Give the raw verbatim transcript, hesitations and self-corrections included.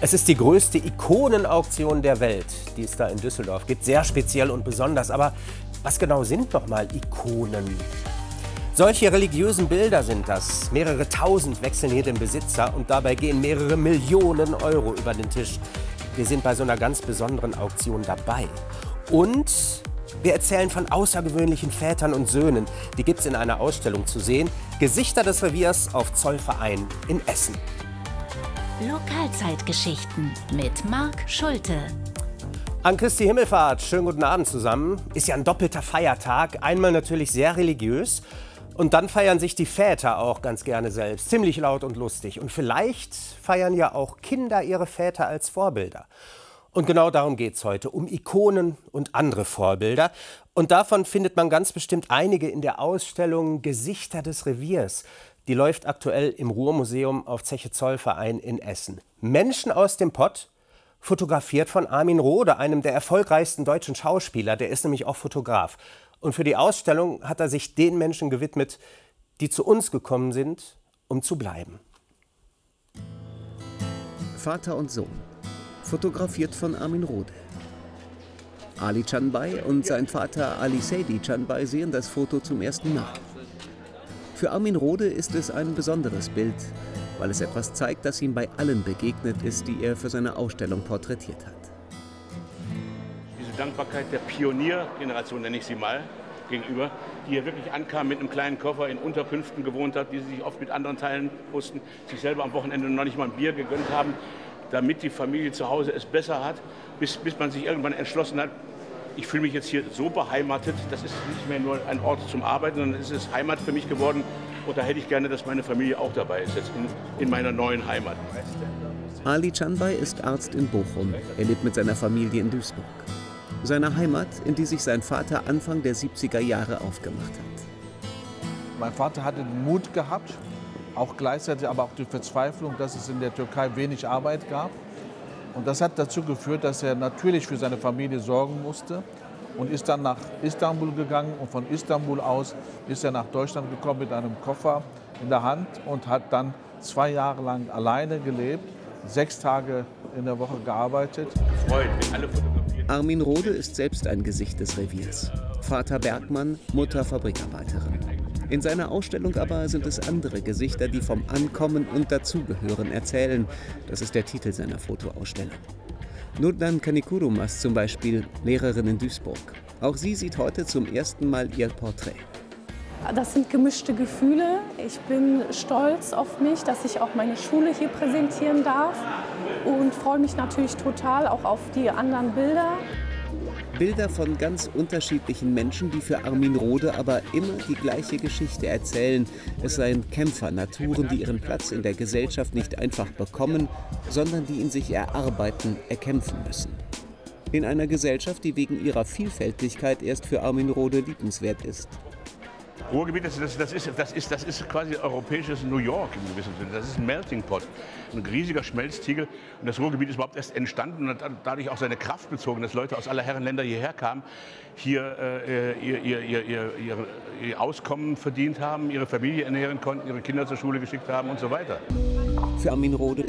Es ist die größte Ikonenauktion der Welt, die es da in Düsseldorf gibt. Sehr speziell und besonders. Aber was genau sind noch mal Ikonen? Solche religiösen Bilder sind das. Mehrere tausend wechseln hier den Besitzer und dabei gehen mehrere Millionen Euro über den Tisch. Wir sind bei so einer ganz besonderen Auktion dabei. Und wir erzählen von außergewöhnlichen Vätern und Söhnen. Die gibt es in einer Ausstellung zu sehen. Gesichter des Reviers auf Zollverein in Essen. Lokalzeitgeschichten mit Marc Schulte. An Christi Himmelfahrt, schönen guten Abend zusammen. Ist ja ein doppelter Feiertag. Einmal natürlich sehr religiös. Und dann feiern sich die Väter auch ganz gerne selbst. Ziemlich laut und lustig. Und vielleicht feiern ja auch Kinder ihre Väter als Vorbilder. Und genau darum geht es heute, um Ikonen und andere Vorbilder. Und davon findet man ganz bestimmt einige in der Ausstellung Gesichter des Reviers. Die läuft aktuell im Ruhrmuseum auf Zeche Zollverein in Essen. Menschen aus dem Pott, fotografiert von Armin Rohde, einem der erfolgreichsten deutschen Schauspieler. Der ist nämlich auch Fotograf. Und für die Ausstellung hat er sich den Menschen gewidmet, die zu uns gekommen sind, um zu bleiben. Vater und Sohn. Fotografiert von Armin Rohde. Ali Canbay und sein Vater Ali Seydi Canbay sehen das Foto zum ersten Mal. Für Armin Rohde ist es ein besonderes Bild, weil es etwas zeigt, das ihm bei allen begegnet ist, die er für seine Ausstellung porträtiert hat. Diese Dankbarkeit der Pioniergeneration, nenne ich sie mal, gegenüber, die hier wirklich ankam mit einem kleinen Koffer, in Unterkünften gewohnt hat, die sie sich oft mit anderen teilen mussten, sich selber am Wochenende noch nicht mal ein Bier gegönnt haben, damit die Familie zu Hause es besser hat, bis, bis man sich irgendwann entschlossen hat, ich fühle mich jetzt hier so beheimatet, das ist nicht mehr nur ein Ort zum Arbeiten, sondern es ist Heimat für mich geworden. Und da hätte ich gerne, dass meine Familie auch dabei ist, jetzt in, in meiner neuen Heimat. Ali Canbay ist Arzt in Bochum. Er lebt mit seiner Familie in Duisburg. Seine Heimat, in die sich sein Vater Anfang der siebziger Jahre aufgemacht hat. Mein Vater hatte den Mut gehabt, auch gleichzeitig aber auch die Verzweiflung, dass es in der Türkei wenig Arbeit gab. Und das hat dazu geführt, dass er natürlich für seine Familie sorgen musste und ist dann nach Istanbul gegangen. Und von Istanbul aus ist er nach Deutschland gekommen mit einem Koffer in der Hand und hat dann zwei Jahre lang alleine gelebt, sechs Tage in der Woche gearbeitet. Freut, wenn alle fotografieren. Armin Rohde ist selbst ein Gesicht des Reviers. Vater Bergmann, Mutter Fabrikarbeiterin. In seiner Ausstellung aber sind es andere Gesichter, die vom Ankommen und Dazugehören erzählen. Das ist der Titel seiner Fotoausstellung. Nurdan Kanikurumas zum Beispiel, Lehrerin in Duisburg. Auch sie sieht heute zum ersten Mal ihr Porträt. Das sind gemischte Gefühle. Ich bin stolz auf mich, dass ich auch meine Schule hier präsentieren darf und freue mich natürlich total auch auf die anderen Bilder. Bilder von ganz unterschiedlichen Menschen, die für Armin Rohde aber immer die gleiche Geschichte erzählen. Es seien Kämpfernaturen, die ihren Platz in der Gesellschaft nicht einfach bekommen, sondern die ihn sich erarbeiten, erkämpfen müssen. In einer Gesellschaft, die wegen ihrer Vielfältigkeit erst für Armin Rohde liebenswert ist. Ruhrgebiet, das, das, das, ist, das, ist, das ist quasi europäisches New York im gewissen Sinne. Das ist ein Melting Pot, ein riesiger Schmelztiegel. Und das Ruhrgebiet ist überhaupt erst entstanden und hat dadurch auch seine Kraft bezogen, dass Leute aus aller Herren Länder hierher kamen, hier äh, ihr, ihr, ihr, ihr, ihr, ihr Auskommen verdient haben, ihre Familie ernähren konnten, ihre Kinder zur Schule geschickt haben und so weiter. Für Armin Rohde